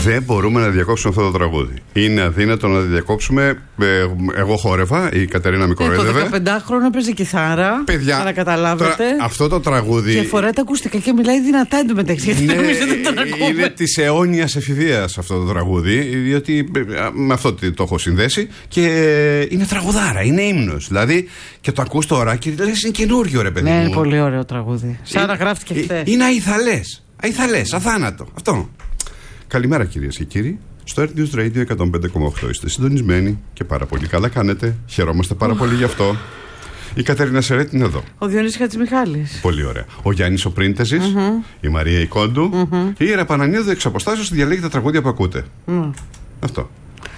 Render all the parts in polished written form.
Δεν μπορούμε να διακόψουμε αυτό το τραγούδι. Είναι αδύνατο να διακόψουμε. Εγώ χόρευα, η Κατερίνα με κοροϊδεύε. Το 15χρονο έπαιζε κιθάρα. Παιδιά, για να καταλάβετε. Τώρα, αυτό το τραγούδι. Και φοράει τα ακουστικά και μιλάει δυνατά εντωμεταξύ. Ναι, είναι τη αιώνια εφηβεία αυτό το τραγούδι, διότι με αυτό το έχω συνδέσει. Και είναι τραγουδάρα, είναι ύμνος. Δηλαδή και το ακούς τώρα και λες είναι καινούριο, ρε παιδί μου. Ναι, είναι πολύ ωραίο τραγούδι. Σαν να γράφτηκε χθες. Είναι αϊθαλές, αθάνατο. Αυτό. Καλημέρα κυρίες και κύριοι. Στο Earth News Radio 105,8 είστε συντονισμένοι και πάρα πολύ καλά κάνετε. Χαιρόμαστε πάρα πολύ γι' αυτό. Η Κατερίνα Σερέτη είναι εδώ. Ο Διονύσης Χατζημιχάλης. Πολύ ωραία. Ο Γιάννης ο Πρίντεζης, η Μαρία η Κόντου, η Ήρα Πανανίδου εξ αποστάσεως διαλέγει τα τραγούδια που ακούτε. Αυτό.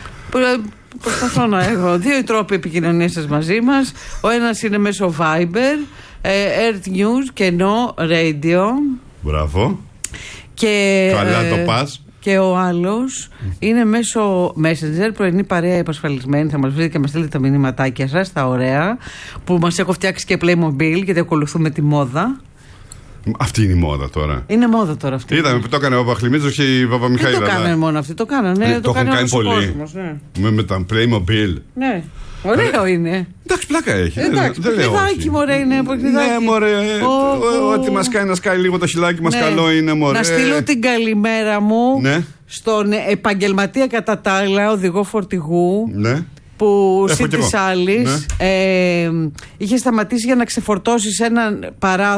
Προσπαθώ να έχω δύο τρόποι επικοινωνίας σας μαζί μας. Ο ένας είναι μέσω Viber, Earth News και No Radio. Μπράβο. Και, καλά το πας. Και ο άλλος είναι μέσω Messenger, πρωινή παρέα επασφαλισμένη. Θα μας βρείτε και μας στείλετε τα μηνύματάκια σας, τα ωραία, που μας έχω φτιάξει και Playmobil, γιατί ακολουθούμε τη μόδα. Αυτή είναι η μόδα τώρα. Είναι μόδα τώρα αυτή. Είδαμε που το έκανε ο Παπαχλημίτσος και η Παπαμιχαήλ. Δεν το κάνανε μόνο αυτοί, το κάνανε. Το έχουν κάνει πολύ. Κόσμος, ναι. Με τα Playmobil. Ναι. Ωραίο είναι. Εντάξει, πλάκα έχει. Εντάξει, παιχνιδάκι μωρέ είναι. Ναι, μωρέ. Ό,τι μας κάνει να σκάει λίγο το χιλάκι μας, καλό είναι, μωρέ. Να στείλω την καλημέρα μου στον επαγγελματία κατά τα άλλα οδηγό φορτηγού. Ναι. Που συν της άλλης είχε σταματήσει για να ξεφορτώσει σε έναν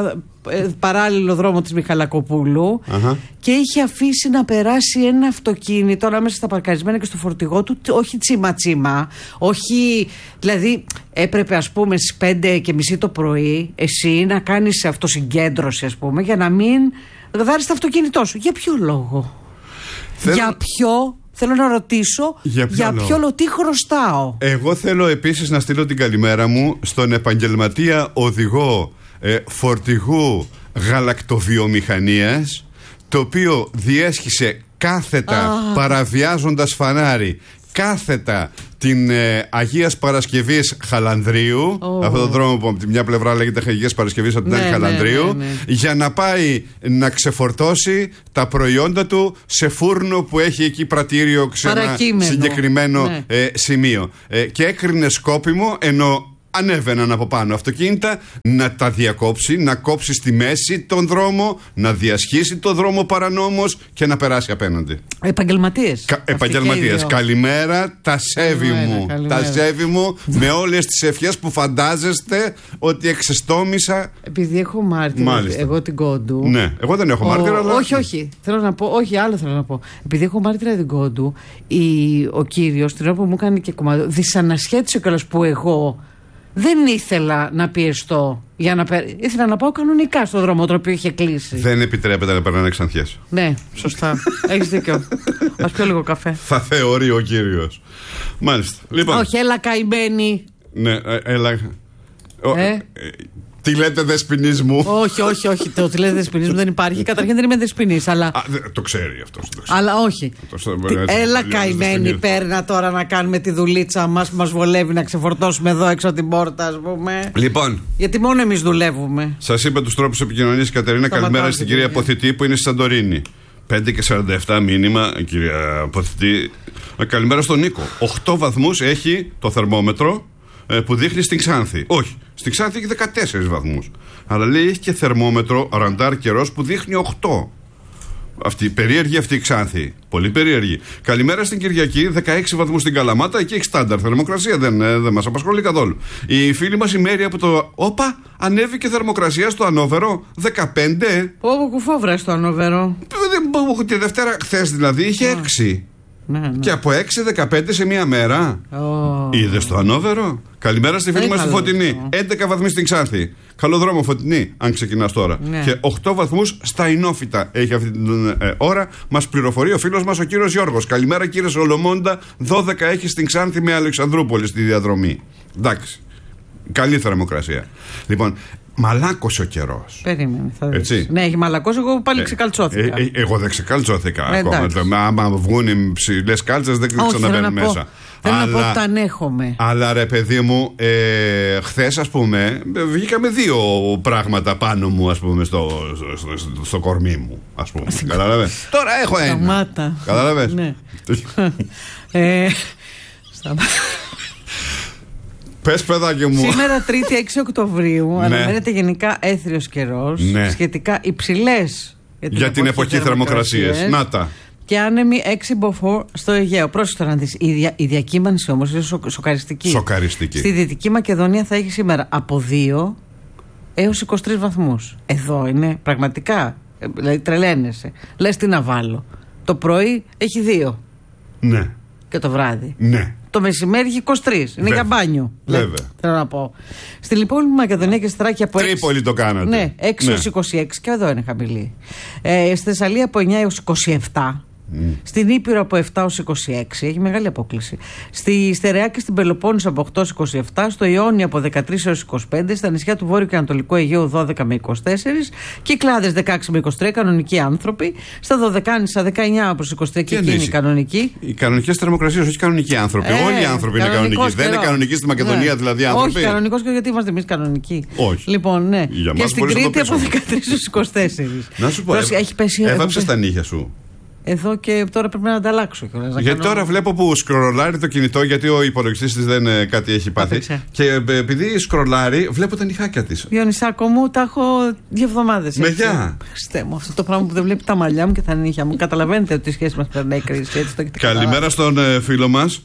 παράλληλο δρόμο της Μιχαλακοπούλου και είχε αφήσει να περάσει ένα αυτοκίνητο ανάμεσα στα παρκαρισμένα και στο φορτηγό του, όχι τσίμα-τσίμα, όχι, δηλαδή έπρεπε ας πούμε στις 5:30 το πρωί εσύ να κάνεις αυτοσυγκέντρωση ας πούμε για να μην γδάρεις το αυτοκίνητό σου. Για ποιο λόγο? Για ποιο? Θέλω να ρωτήσω για ποιο λόγο, τι χρωστάω. Εγώ θέλω επίσης να στείλω την καλημέρα μου στον επαγγελματία οδηγό φορτηγού γαλακτοβιομηχανίας, το οποίο διέσχισε κάθετα παραβιάζοντας φανάρι κάθετα την Αγίας Παρασκευής Χαλανδρίου, αυτό το δρόμο που από τη μια πλευρά λέγεται Αγίας Παρασκευής, από την άλλη Χαλανδρίου, για να πάει να ξεφορτώσει τα προϊόντα του σε φούρνο που έχει εκεί πρατήριο σε ένα συγκεκριμένο σημείο. Και έκρινε σκόπιμο, ενώ ανέβαιναν από πάνω αυτοκίνητα, να τα διακόψει, να κόψει στη μέση τον δρόμο, να διασχίσει τον δρόμο παρανόμως και να περάσει απέναντι. Επαγγελματίες. Καλημέρα, τα σέβη μου. Τα σέβη μου με όλες τις ευχές που φαντάζεστε ότι εξεστόμησα. Επειδή έχω μάρτυρα, εγώ την Κόντου. Ναι, εγώ δεν έχω μάρτυρα, αλλά. Όχι. Θέλω να πω, άλλο θέλω να πω. Επειδή έχω μάρτυρα την Κόντου, ο κύριος, την ώρα που μου έκανε και κομμάτι, δυσανασχέτησε κιόλας που εγώ δεν ήθελα να πιεστώ. Ήθελα να πάω κανονικά στον δρόμο το οποίο είχε κλείσει. Δεν επιτρέπεται να περνάνε ξανθιές. Ναι, σωστά. Έχεις δίκιο. Ας πιω λίγο καφέ. Θα θεωρεί ο κύριος. Μάλιστα. Λοιπόν. Όχι, έλα καημένη. Ναι, έλα. Τι λέτε δεσποινής μου? Όχι. Το τι λέτε δεσποινής μου δεν υπάρχει. Καταρχήν δεν είμαι δεσποινής, αλλά. Το ξέρει αυτό. Αλλά όχι. Έλα καημένη, παίρνα τώρα να κάνουμε τη δουλίτσα μας που μας βολεύει να ξεφορτώσουμε εδώ έξω από την πόρτα, ας πούμε. Λοιπόν. Γιατί μόνο εμείς δουλεύουμε. Σας είπα τους τρόπους επικοινωνίας, Κατερίνα. Καλημέρα στην κυρία Αποθητή που είναι στη Σαντορίνη. 5:47 μήνυμα, κυρία Αποθητή. Καλημέρα στον Νίκο. 8 βαθμούς έχει το θερμόμετρο που δείχνει στην Ξάνθη. Όχι, στην Ξάνθη έχει 14 βαθμούς. Αλλά λέει έχει και θερμόμετρο ραντάρ καιρός που δείχνει 8. Περίεργη αυτή η Ξάνθη. Πολύ περίεργη. Καλημέρα στην Κυριακή, 16 βαθμούς στην Καλαμάτα, εκεί έχει στάνταρ θερμοκρασία, δεν μας απασχολεί καθόλου. Η φίλη μας η Μέρη από το Όπα ανέβηκε θερμοκρασία στο Ανόβερο 15. Κουφόβρα στο Ανόβερο. Τη Δευτέρα, χθες δηλαδή, είχε 6. Ναι. Και από 6-15 σε μία μέρα. Είδες το Ανόβερο? Καλημέρα στη φίλη μας στη Φωτεινή. 11 βαθμούς στην Ξάνθη. Καλό δρόμο Φωτεινή, αν ξεκινάς τώρα. Ναι. Και 8 βαθμούς στα Ινόφυτα έχει αυτή την ώρα. Μας πληροφορεί ο φίλος μας ο κύριος Γιώργος. Καλημέρα κύριε Σολομώντα. 12 έχει στην Ξάνθη με Αλεξανδρούπολη στη διαδρομή. Εντάξει. Καλή θερμοκρασία. Λοιπόν, μαλάκωσε ο καιρός. Περίμενε, θα δεις. Ναι, έχει μαλακώσει, εγώ πάλι ξεκαλτσώθηκα. Εγώ δεν ξεκαλτσώθηκα ακόμα. Άμα βγουν οι ψηλές κάλτσες δεν ξαναμπαίνουν μέσα. Θέλω να πω ότι τα ανέχομαι. Αλλά ρε παιδί μου, χθες ας πούμε βγήκαμε 2 πράγματα πάνω μου, ας πούμε, στο κορμί μου, ας πούμε. Καταλαβαίνεις. Τώρα έχω ένα. Σταμάτα. Καταλαβαίνεις. Ναι. Πες, παιδάκι μου. Σήμερα 3η 6 Οκτωβρίου αναμένεται γενικά έθριος καιρός, σχετικά υψηλές για την εποχή θερμοκρασίες. Να τα. Και άνεμοι 6 μποφόρ στο Αιγαίο. Πρόσεχε να δεις. Η διακύμανση όμως είναι σοκαριστική. Στη Δυτική Μακεδονία θα έχει σήμερα από 2 έως 23 βαθμούς. Εδώ είναι πραγματικά. Δηλαδή τρελαίνεσαι. Λες τι να βάλω. Το πρωί έχει 2. Ναι. Και το βράδυ. Ναι. Το μεσημέρι έχει 23. Είναι για μπάνιο. Βέβαια. Θέλω να πω. Στη λοιπόν Μακεδονία και στη Θράκη από 6. Τρίπολη το κάνατε. Ναι, 6 έως 26 και εδώ είναι χαμηλή. Στη Θεσσαλία από 9 έως 27. Στην Ήπειρο από 7 έως 26, έχει μεγάλη απόκληση. Στη Στερεά και στην Πελοπόννησο από 8 έως 27, στο Ιόνιο από 13 έως 25, στα νησιά του Βόρειου και Ανατολικού Αιγαίου 12 με 24, Κυκλάδες 16 με 23, κανονικοί άνθρωποι, στα Δωδεκάνησα 19 προς 23 και εκείνοι κανονικοί. Οι κανονικές θερμοκρασίες, όχι κανονικοί άνθρωποι. Όλοι οι άνθρωποι είναι κανονικοί. Δεν είναι κανονικοί στη Μακεδονία, δηλαδή άνθρωποι. Όχι κανονικός, και γιατί είμαστε εμείς κανονικοί. Όχι. Λοιπόν, ναι. Και στην Κρήτη από 13 έως 24. Να σου πω, έβαψες τα νύχια σου. Εδώ και τώρα πρέπει να ανταλλάξω. Γιατί τώρα βλέπω που σκρολάρει το κινητό, γιατί ο υπολογιστής της δεν κάτι έχει πάθει. Και επειδή σκρολάρει, βλέπω τα νυχάκια της. Διονυσάκο μου, τα έχω 2 εβδομάδες. Με γεια. Χριστέ μου, αυτό το πράγμα που δεν βλέπει τα μαλλιά μου και τα νύχια μου. Καταλαβαίνετε ότι η σχέση μας περνάει κρίση. Έτσι το έχετε καταλάβει. Καλημέρα στον φίλο μας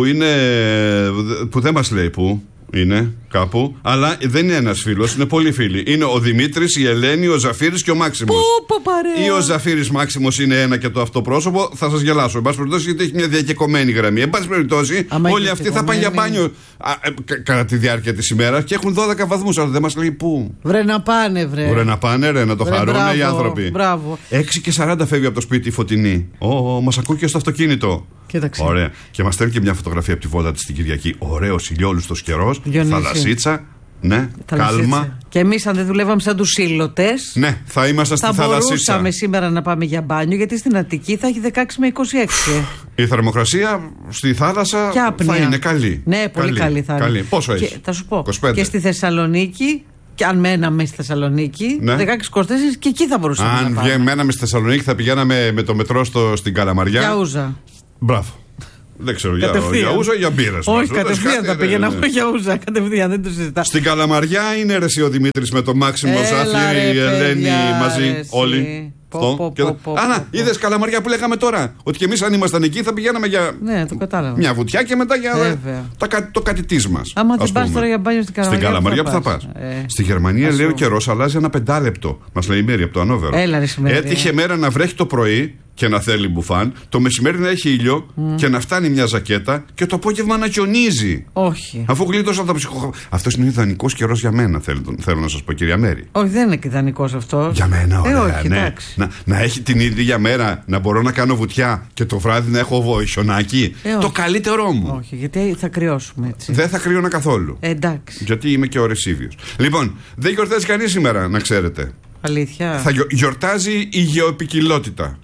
που δεν μας λέει πού είναι κάπου, αλλά δεν είναι ένας φίλος, είναι πολλοί φίλοι. Είναι ο Δημήτρης, η Ελένη, ο Ζαφύρης και ο Μάξιμος. Ή ο Ζαφύρης Μάξιμος είναι ένα και το αυτοπρόσωπο, θα σας γελάσω. Εν πάση περιπτώσει, γιατί έχει μια διακεκομένη γραμμή. Εν πάση περιπτώσει, όλοι αυτοί θα πάνε για μπάνιο κατά τη διάρκεια της ημέρας και έχουν 12 βαθμούς, αλλά δεν μας λέει πού. Βρε να πάνε, βρε. Να πάνε, ρε, να το χαρούν οι άνθρωποι. Μπράβο. 6 και 40 φεύγει από το σπίτι η Φωτεινή. Μας ακούει και στο αυτοκίνητο. Κοίταξε. Ωραία. Και μας στέλνει και μια φωτογραφία από τη βόλτα της την Κυριακή. Ωραίος ηλιόλουστος καιρός. Θαλασσίτσα. Ναι, κάλμα. Και εμείς, αν δεν δουλεύαμε σαν τους σύλλοτες, ναι, θα ήμασταν στη θαλασσίτσα. Θα μπορούσαμε σήμερα να πάμε για μπάνιο, γιατί στην Αττική θα έχει 16 με 26. Η θερμοκρασία στη θάλασσα θα είναι καλή. Ναι, πολύ καλή θα είναι. Καλή. Πόσο έχει? Θα σου πω. 25. Και στη Θεσσαλονίκη. Και αν μέναμε στη Θεσσαλονίκη, 16-24 και εκεί θα μπορούσαμε να πάμε. Αν μέναμε στη Θεσσαλονίκη, θα πηγαίναμε με το μετρό στην Καλαμαριά. Γιαούζα. Μπράβο. Δεν ξέρω, για ούζα ή για μπύρες. Όχι, κατευθείαν θα πήγαινα εγώ για ούζα. Κατευθείαν, δεν το συζητάω. Στην Καλαμαριά είναι ρε ο Δημήτρης με το Μάξιμο, Ζάφυρη, η Ελένη μαζί. Όλοι. Άνα, είδες Καλαμαριά που λέγαμε τώρα. Ότι και εμείς αν ήμασταν εκεί θα πηγαίναμε για μια βουτιά και μετά για το κατητής μας. Άμα δεν πας τώρα για μπάνιο στην Καλαμαριά. Στην Καλαμαριά που θα πας. Στη Γερμανία λέει ο καιρός αλλάζει ένα 5 λεπτό. Μας λέει η Μέρη από το Ανόβερο. Έτυχε μέρα να βρέχει το πρωί και να θέλει μπουφάν, το μεσημέρι να έχει ήλιο και να φτάνει μια ζακέτα και το απόγευμα να χιονίζει. Όχι. Αφού γλίτωσα τα αυτός είναι ιδανικός καιρός για μένα, θέλω να σας πω, κυρία Μέρη. Όχι, δεν είναι ιδανικός αυτό. Για μένα, ωραία. Όχι, ναι. Να έχει την ίδια μέρα να μπορώ να κάνω βουτιά και το βράδυ να έχω χιονάκι. Το καλύτερό μου. Όχι, γιατί θα κρυώσουμε έτσι. Δεν θα κρυώνα καθόλου. Εντάξει. Γιατί είμαι και ο Ρεσίβιος. Λοιπόν, δεν γιορτάζει κανείς σήμερα, να ξέρετε. Αλήθεια. Θα γιορτάζει η γεωποικιλότητα.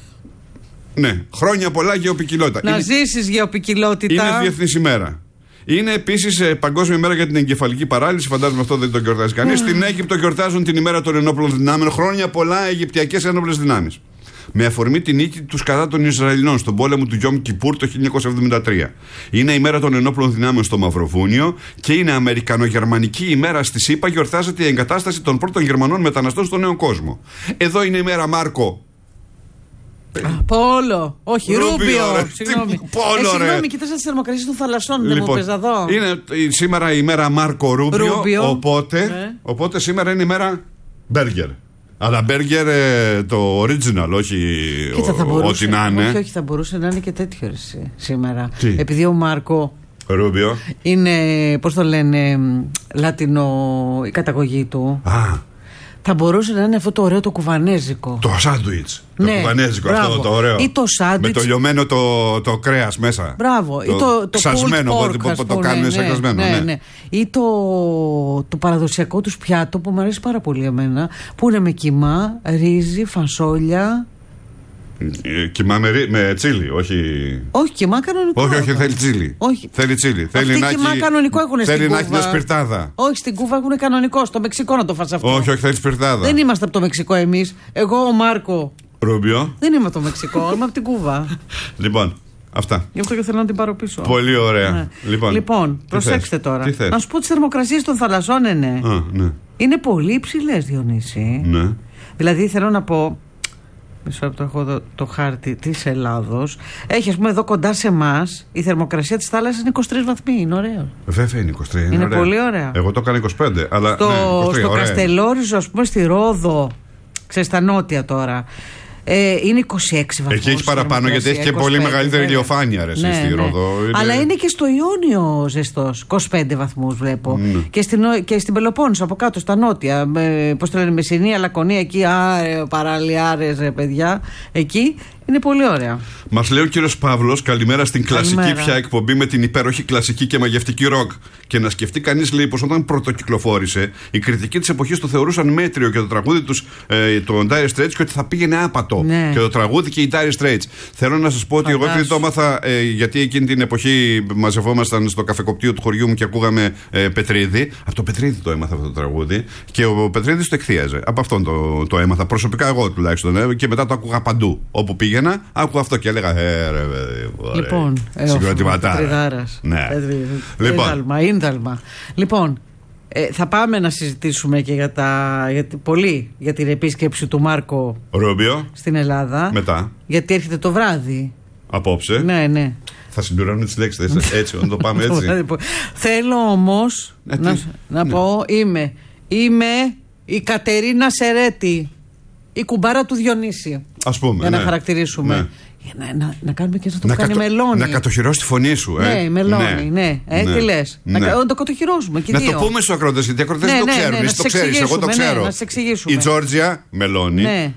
Ναι, χρόνια πολλά γεωποικιλότητα. Να ζήσεις γεωποικιλότητα. Είναι διεθνής ημέρα. Είναι επίσης Παγκόσμια ημέρα για την εγκεφαλική παράλυση. Φαντάζομαι αυτό δεν το γιορτάζει κανείς. Στην Αίγυπτο γιορτάζουν την ημέρα των ενόπλων δυνάμεων. Χρόνια πολλά Αιγυπτιακές ένοπλες δυνάμεις. Με αφορμή την νίκη τους κατά των Ισραηλινών στον πόλεμο του Γιόμ Κιπούρ το 1973. Είναι η μέρα των ενόπλων δυνάμεων στο Μαυροβούνιο και είναι Αμερικανογερμανική ημέρα στη ΣΥΠΑ. Γιορτάζεται η εγκατάσταση των πρώτων Γερμανών μεταναστών στον νέο κόσμο. Εδώ είναι η μέρα Μάρκο. Πόλο. Όχι, Ρούμπιο. Συγγνώμη. Συγγνώμη, κοίταξα τις θερμοκρασίες των θαλασσών. Δεν μου πες να δω. Είναι σήμερα η μέρα Μάρκο Ρούμπιο. Οπότε σήμερα είναι η μέρα Μπέργκερ. Αλλά μπέργκερ το original, όχι ό,τι να είναι. Όχι, θα μπορούσε να είναι και τέτοιο σήμερα. Επειδή ο Μάρκο Ρούμπιο είναι, πώς το λένε, Λατινό η καταγωγή του. Θα μπορούσε να είναι αυτό το ωραίο το κουβανέζικο. Το σάντουιτς. Το κουβανέζικο, αυτό το ωραίο. Ή το σάντουιτς. Με το λιωμένο το κρέας μέσα. Μπράβο. Ή το ξασμένο, που το κάνουν σαν ξασμένο. Ναι. Ή το παραδοσιακό τους πιάτο που μου αρέσει πάρα πολύ εμένα. Που είναι με κιμά, ρύζι, φασόλια. Κιμά με τσίλι, όχι. Όχι, κιμά κανονικό. Όχι, θέλει τσίλι. Όχι. Θέλει τσίλι. Θέλει να κιμά κανονικό έχουν στην Κούβα. Θέλει να έχει μια σπιρτάδα. Όχι, στην Κούβα έχουν κανονικό. Στο Μεξικό να το φας αυτό. Όχι, θέλει σπιρτάδα. Δεν είμαστε από το Μεξικό εμείς. Εγώ, ο Μάρκο Ρούμπιο. Δεν είμαι από το Μεξικό, είμαι από την Κούβα. Λοιπόν, αυτά. Γι' αυτό και θέλω να την πάρω πίσω. Πολύ ωραία. Ναι. Λοιπόν, προσέξτε τώρα. Να σου πω τις θερμοκρασίες των θαλασσών, ναι. Είναι πολύ υψηλές, Διονύση. Ναι. Δηλαδή θέλω να πω. Μισό λεπτό, έχω εδώ το χάρτη της Ελλάδος. Έχει, ας πούμε, εδώ κοντά σε εμάς η θερμοκρασία της θάλασσας είναι 23 βαθμοί. Είναι ωραίο. Βέβαια είναι 23. Είναι πολύ ωραία. Εγώ το έκανα 25. Αλλά στο Καστελόριζο, ας πούμε, στη Ρόδο, ξέρεις, στα νότια τώρα. Είναι 26 βαθμούς. Εκεί έχει παραπάνω γιατί έχει και 25, πολύ μεγαλύτερη ηλιοφάνεια. Στη Ρόδο. Αλλά είναι και στο Ιόνιο ζεστός. 25 βαθμούς βλέπω. Και στην Πελοπόννησο από κάτω, στα νότια. Πώς το λένε, Μεσσηνία, Λακωνία, εκεί. Παραλιάρες, παιδιά. Εκεί είναι πολύ ωραία. Μας λέει ο κύριος Παύλος, καλημέρα στην κλασική πια εκπομπή με την υπέροχη κλασική και μαγευτική ροκ. Και να σκεφτεί κανείς, λέει, πως όταν πρωτοκυκλοφόρησε, οι κριτικοί της εποχής το θεωρούσαν μέτριο και το τραγούδι τους, το Dire Straits, και ότι θα πήγαινε άπατο. Ναι. Και το τραγούδι και οι Dire Straits. Θέλω να σας πω ότι εγώ επειδή το έμαθα, γιατί εκείνη την εποχή μαζευόμασταν στο καφεκοπτείο του χωριού μου και ακούγαμε Πετρίδη. Από το Πετρίδη το έμαθα αυτό το τραγούδι. Και ο Πετρίδης το εκθίαζε. Από αυτόν το έμαθα. Προσωπικά εγώ τουλάχιστον. Και μετά το άκουγα παντού. Όπου πήγαινα, άκουγα αυτό και έλεγα λοιπόν, συγκροτηματάρα. Ναι. Λοιπόν. Ίνταλμα. Λοιπόν, θα πάμε να συζητήσουμε και για την επίσκεψη του Μάρκο Ρούμπιο στην Ελλάδα. Μετά. Γιατί έρχεται το βράδυ. Απόψε. Ναι. Θα συμπληρώνουμε τις λέξεις έτσι, να το πάμε έτσι. Θέλω όμως να πω, είμαι η Κατερίνα Σερέτη, η κουμπάρα του Διονύση. Ας πούμε. Για να χαρακτηρίσουμε. Ναι. Για να κάνουμε και να το κάνει μελώνει. Να κατοχυρώσει τη φωνή σου. Ναι, μελώνει. Ναι. Τι λες. Ναι. Να το κατοχυρώσουμε. Και να το πούμε στους ακρότες, γιατί οι ακρότες δεν το ξέρουν. Εσύ το ξέρεις, εγώ το ξέρω. Να σε εξηγήσουμε. Η Τζόρτζια μελώνει. Ναι.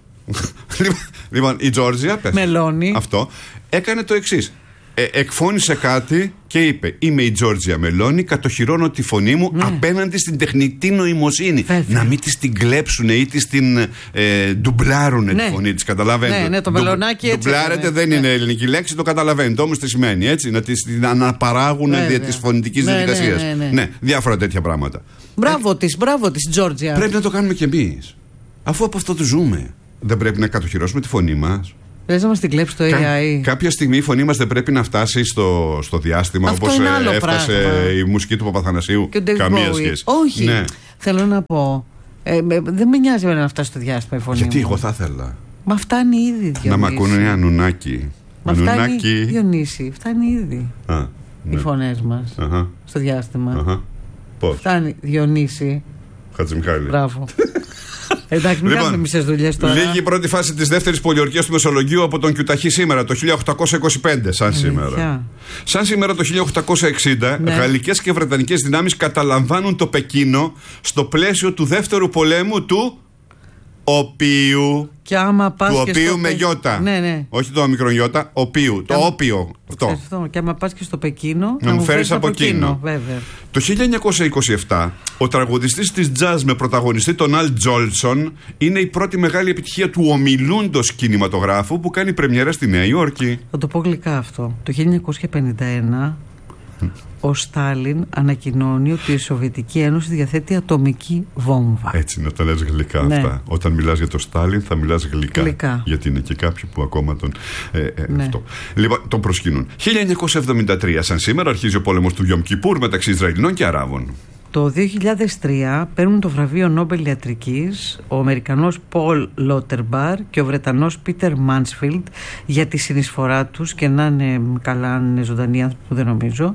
Λοιπόν, η Τζόρτζια μελώνει. Αυτό έκανε το εξής. Εκφώνησε κάτι και είπε: είμαι η Τζόρτζια Μελώνη, κατοχυρώνω τη φωνή μου απέναντι στην τεχνητή νοημοσύνη. Να μην της την κλέψουνε ή της την ντουμπλάρουνε τη φωνή της. Καταλαβαίνετε. Ναι, το μελονάκι έτσι. Ντουμπλάρετε δεν είναι ελληνική λέξη, το καταλαβαίνετε. Όμως τι σημαίνει, έτσι. Να την αναπαράγουν δια της φωνητικής διαδικασίας. Ναι, διάφορα τέτοια πράγματα. Μπράβο της, Τζόρτζια. Πρέπει να το κάνουμε κι εμείς. Αφού από αυτό το ζούμε, δεν πρέπει να κατοχυρώσουμε τη φωνή μας. Λες να μας την κλέψει το AI. Κάποια στιγμή η φωνή μας δεν πρέπει να φτάσει στο διάστημα, όπως έφτασε η μουσική του Παπαθανασίου. Καμία σχέση. Όχι. Ναι. Θέλω να πω. Δεν με νοιάζει να φτάσει στο διάστημα η φωνή. Γιατί μου. Εγώ θα ήθελα. Μα φτάνει ήδη, Διονύση. Να μ' ακούνε ένα νουνάκι. Μα φτάνει, Διονύση, φτάνει ήδη. Οι φωνές μας στο διάστημα. Πώς? Φτάνει, Διονύση. Χατζημιχάλη. Μπράβο. Εντάξει, μην κάνουμε μισές δουλειές τώρα. Λίγη η πρώτη φάση της δεύτερης πολιορκίας του Μεσολογγίου από τον Κιουταχή σήμερα, το 1825. Σαν σήμερα. Σαν σήμερα το 1860, γαλλικές και βρετανικές δυνάμεις καταλαμβάνουν το Πεκίνο στο πλαίσιο του δεύτερου πολέμου του οποίου. Και άμα πας του οποίου με γιώτα. Ναι. Όχι το μικρό γιώτα, οποίου. Το όπιο. Αυτό. Και άμα πας και στο Πεκίνο, να μου φέρεις από εκείνο. Βέβαια. Το 1927, ο τραγουδιστής της jazz με πρωταγωνιστή τον Αλ Τζόλσον είναι η πρώτη μεγάλη επιτυχία του ομιλούντος κινηματογράφου που κάνει πρεμιέρα στη Νέα Υόρκη. Θα το πω γλυκά αυτό. Το 1951 ο Στάλιν ανακοινώνει ότι η Σοβιετική Ένωση διαθέτει ατομική βόμβα. Έτσι, να τα λες γλυκά αυτά. Όταν μιλάς για τον Στάλιν θα μιλάς γλυκά. Γιατί είναι και κάποιοι που ακόμα τον. Αυτό. Λοιπόν, τον προσκυνούν. 1973, σαν σήμερα, αρχίζει ο πόλεμος του Γιομ Κιπούρ μεταξύ Ισραηλινών και Αράβων. Το 2003 παίρνουν το βραβείο Νόμπελ Ιατρικής ο Αμερικανός Πολ Λότερμπαρ και ο Βρετανός Πίτερ Μάνσφιλντ για τη συνεισφορά τους, και να είναι καλά, αν είναι ζωντανοί άνθρωποι που δεν νομίζω,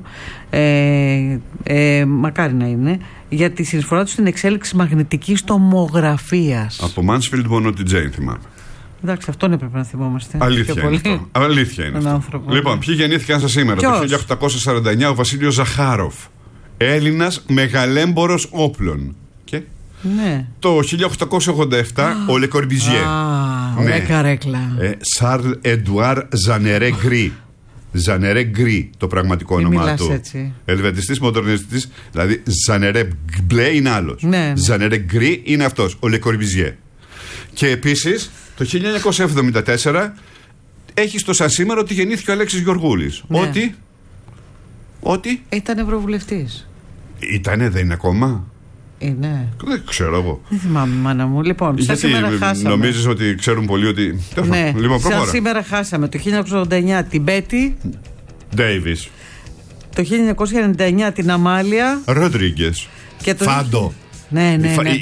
μακάρι να είναι, για τη συνεισφορά τους στην εξέλιξη μαγνητικής τομογραφίας. Από Μάνσφιλντ μόνο την Τζέιν θυμάμαι. Εντάξει, αυτόν έπρεπε να θυμόμαστε. Αλήθεια είναι αυτό. Αλήθεια είναι αυτό. Λοιπόν, ποιοι γεννήθηκαν σας σήμερα? Το 1849 ο Βασίλειος Ζαχάροφ, Έλληνας μεγαλέμπορος όπλων. Και Ναι. Το 1887 ο Le Corbusier. Ωραία καρέκλα. Charles Edouard Jeanneret Gris. Jeanneret Gris το πραγματικό όνομά του. Έτσι. Ελβετιστής, μοντερνιστής, δηλαδή Jeanneret Blé είναι άλλος. Ναι. Jeanneret Gris είναι αυτός, ο Le Corbusier. Και επίσης το 1974 έχει στο σαν σήμερα ότι γεννήθηκε ο Αλέξης Γεωργούλης. Ναι. Ότι. Ήταν ευρωβουλευτής. Ήτανε, δεν είναι ακόμα. Είναι. Δεν ξέρω εγώ. Δεν θυμάμαι, μάνα μου. Λοιπόν, σαν σήμερα χάσαμε. Νομίζεις ότι ξέρουν πολύ ότι. Ναι, λοιπόν, σαν σήμερα χάσαμε το 1989 την Μπέτη Ντέιβις. Το 1999 την Αμάλια Ροντρίγκες. Φάντο. Ναι.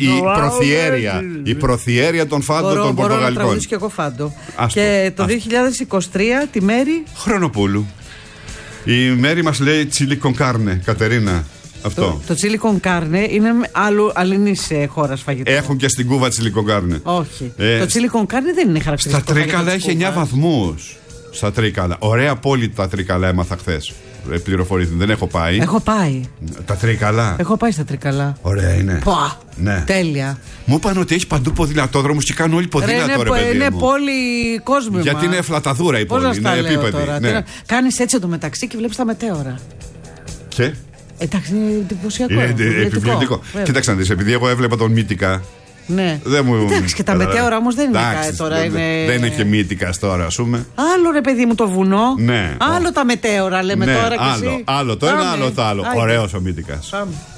Η προθιέρεια των φάντων των Πορτογαλικών. Μπορώ να τραγουδήσω και εγώ φάντο. Και το 2023 τη Μέρη Χρονοπούλου. Η Μέρη μας λέει τσίλι κον κάρνε, Κατερίνα. Αυτό. Το τσίλι κον κάρνε είναι αλληνής χώρας φαγητό. Έχουν και στην Κούβα τσίλι κον κάρνε. Όχι. Το τσίλι κον κάρνε δεν είναι χαρακτηριστικό. Στα Τρίκαλα έχει 9 βαθμούς. Στα Τρίκαλα. Ωραία πόλη τα Τρίκαλα έμαθα χθες. Πληροφορείτε, δεν έχω πάει. Έχω πάει. Τα Τρίκαλα. Έχω πάει στα Τρίκαλα. Ωραία είναι. Ναι. Τέλεια. Μου είπαν ότι έχει παντού ποδηλατόδρομους και κάνουν όλοι ποδήλατο, ρε παιδί είναι μου. πόλη κόσμημα. Γιατί είναι φλαταδούρα η πόλη. Είναι επίπεδη. Ναι. Κάνεις έτσι εντωμεταξύ και βλέπεις τα μετέωρα. Και. Εντάξει, είναι εντυπωσιακό. Είναι επιβλητικό. Κοίταξε να δεις, επειδή εγώ έβλεπα τον Μύτικα. Ναι. Εντάξει, και τα μετέωρα όμως δεν είναι κάτι τώρα. Δεν είναι και Μύτικας τώρα, ας πούμε. Άλλο ρε παιδί μου το βουνό. Ναι. Άλλο τα μετέωρα λέμε τώρα και εσύ. Άλλο το ένα, άλλο το άλλο. Ωραίος ο Μύτικας. Πάμε.